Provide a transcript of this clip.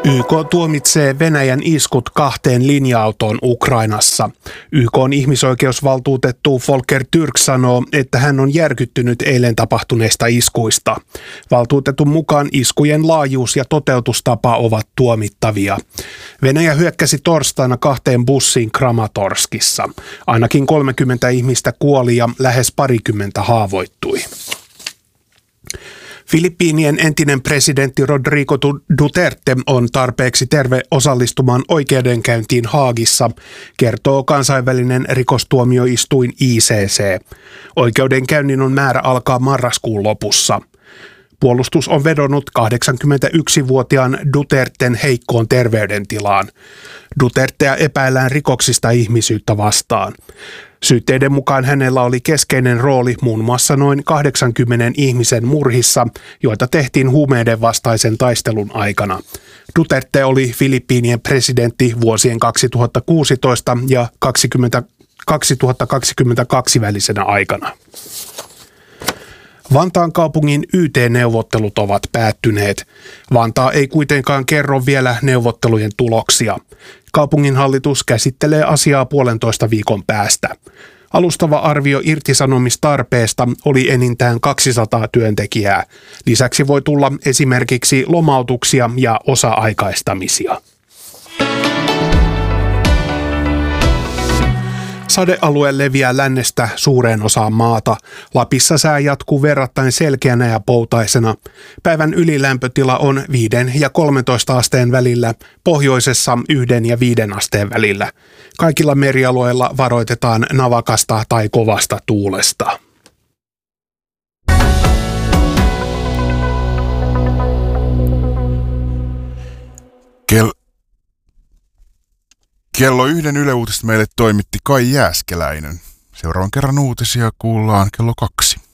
YK tuomitsee Venäjän iskut 2 linja-autoon Ukrainassa. YK:n ihmisoikeusvaltuutettu Volker Türk sanoo, että hän on järkyttynyt eilen tapahtuneista iskuista. Valtuutetun mukaan iskujen laajuus ja toteutustapa ovat tuomittavia. Venäjä hyökkäsi torstaina 2 bussiin Kramatorskissa. Ainakin 30 ihmistä kuoli ja lähes parikymmentä haavoittui. Filippiinien entinen presidentti Rodrigo Duterte on tarpeeksi terve osallistumaan oikeudenkäyntiin Haagissa, kertoo kansainvälinen rikostuomioistuin ICC. Oikeudenkäynnin on määrä alkaa marraskuun lopussa. Puolustus on vedonnut 81-vuotiaan Duterten heikkoon terveydentilaan. Dutertea epäillään rikoksista ihmisyyttä vastaan. Syytteiden mukaan hänellä oli keskeinen rooli muun muassa noin 80 ihmisen murhissa, joita tehtiin huumeiden vastaisen taistelun aikana. Duterte oli Filippiinien presidentti vuosien 2016 ja 2022 välisenä aikana. Vantaan kaupungin YT-neuvottelut ovat päättyneet. Vantaa ei kuitenkaan kerro vielä neuvottelujen tuloksia. Kaupunginhallitus käsittelee asiaa 1,5 viikon päästä. Alustava arvio irtisanomistarpeesta oli enintään 200 työntekijää. Lisäksi voi tulla esimerkiksi lomautuksia ja osa-aikaistamisia. Sadealue leviää lännestä suureen osaan maata. Lapissa sää jatkuu verrattain selkeänä ja poutaisena. Päivän ylilämpötila on 5 ja 13 asteen välillä, pohjoisessa 1 ja 5 asteen välillä. Kaikilla merialueilla varoitetaan navakasta tai kovasta tuulesta. Kello 1 Yle Uutiset meille toimitti Kai Jääskeläinen. Seuraavan kerran uutisia kuullaan kello 2.